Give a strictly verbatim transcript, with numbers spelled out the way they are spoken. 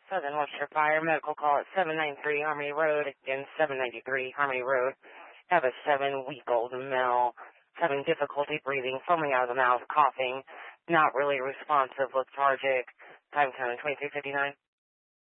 Southern Worcester Fire, medical call at seven ninety-three Harmony Road, again seven ninety-three Harmony Road. Have a seven-week-old male having difficulty breathing, foaming out of the mouth, coughing, not really responsive, lethargic. Time counting twenty-three fifty-nine.